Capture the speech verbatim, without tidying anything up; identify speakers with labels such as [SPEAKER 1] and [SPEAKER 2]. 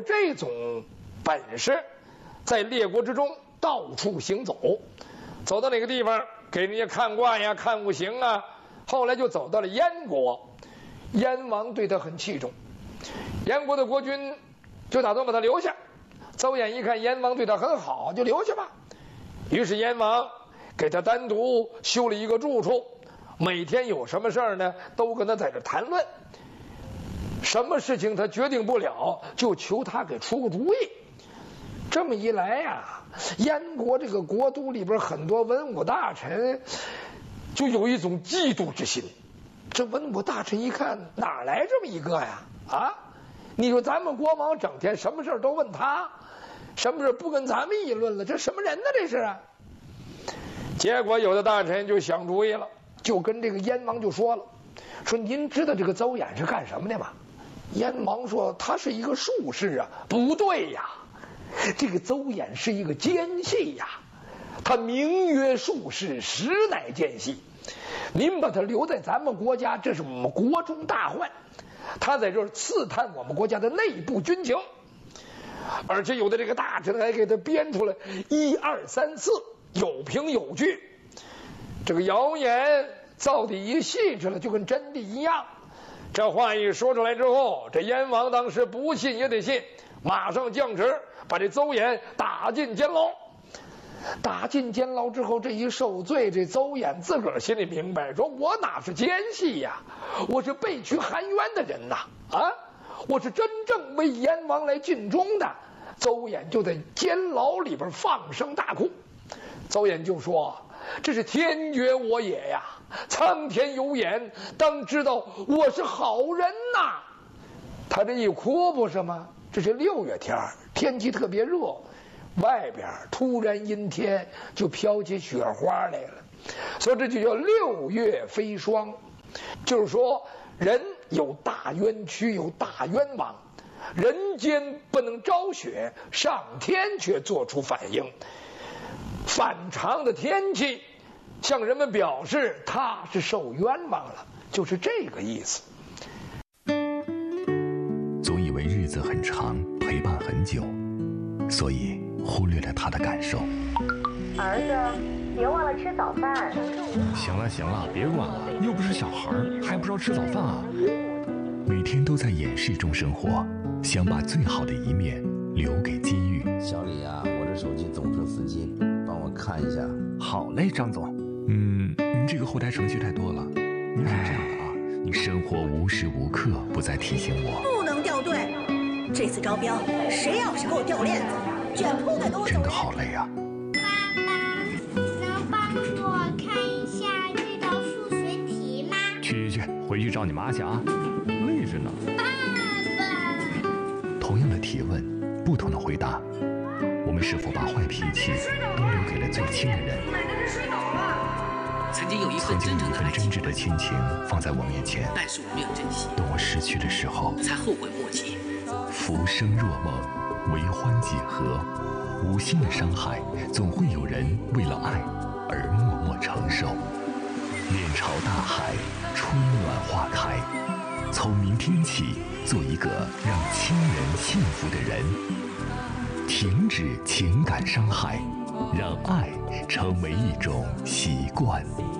[SPEAKER 1] 这种本事，在列国之中到处行走，走到哪个地方给人家看卦呀、看五行啊。后来就走到了燕国，燕王对他很器重，燕国的国君就打算把他留下。邹衍一看燕王对他很好，就留下吧。于是燕王给他单独修了一个住处，每天有什么事儿呢，都跟他在这谈论。什么事情他决定不了，就求他给出个主意。这么一来呀、啊，燕国这个国都里边很多文武大臣就有一种嫉妒之心。这文武大臣一看，哪来这么一个呀？啊，你说咱们国王整天什么事都问他，什么事不跟咱们议论了？这什么人呢？这是啊！结果有的大臣就想主意了，就跟这个燕王就说了，说您知道这个邹衍是干什么的吗？燕王说他是一个术士啊。不对呀，这个邹衍是一个奸细呀，他名曰术士，实乃奸细。您把他留在咱们国家，这是我们国中大患。他在这儿刺探我们国家的内部军情，而且有的这个大臣还给他编出来一二三四，有凭有据。这个谣言到底一细致了，就跟真的一样。这话一说出来之后，这燕王当时不信也得信，马上降职，把这邹衍打进监牢。打进监牢之后，这一受罪，这邹衍自个儿心里明白，说我哪是奸细呀，我是被屈含冤的人呐！啊，我是真正为燕王来尽忠的。邹衍就在监牢里边放声大哭。邹衍就说：“这是天绝我也呀，苍天有眼，当知道我是好人呐。”他这一哭不是吗？这是六月天，天气特别热。外边突然阴天，就飘起雪花来了，所以这就叫六月飞霜。就是说，人有大冤屈，有大冤枉，人间不能昭雪，上天却做出反应。反常的天气向人们表示他是受冤枉了，就是这个意思。
[SPEAKER 2] 总以为日子很长，陪伴很久，所以忽略了他的感受。
[SPEAKER 3] 儿子，别忘了吃早饭。
[SPEAKER 4] 行了行了，别管了，又不是小孩，还不知道吃早饭啊？
[SPEAKER 2] 每天都在掩饰中生活，想把最好的一面留给机遇。
[SPEAKER 5] 小李啊，我这手机总是死机，帮我看一下。
[SPEAKER 4] 好嘞，张总。
[SPEAKER 2] 嗯，您这个后台程序太多了。您是这样的啊，你生活无时无刻不在提醒我，
[SPEAKER 6] 不能掉队。这次招标，谁要是给我掉链子，卷铺盖都
[SPEAKER 2] 真的好累啊！
[SPEAKER 7] 爸爸，能帮我看一下这道数学题吗？
[SPEAKER 4] 去去去，回去找你妈去啊，累着呢。
[SPEAKER 7] 爸爸，
[SPEAKER 2] 同样的提问，不同的回答，我们是否把坏脾气都留给了最亲的人？
[SPEAKER 8] 曾经有一份
[SPEAKER 2] 曾经有一份真挚
[SPEAKER 8] 的
[SPEAKER 2] 的亲情放在我面前，
[SPEAKER 8] 但是我没有珍惜，
[SPEAKER 2] 等我失去的时候，
[SPEAKER 8] 才后悔莫及。
[SPEAKER 2] 浮生若梦，为欢几何？无心的伤害，总会有人为了爱而默默承受。面朝大海，春暖花开。从明天起，做一个让亲人幸福的人。停止情感伤害，让爱成为一种习惯。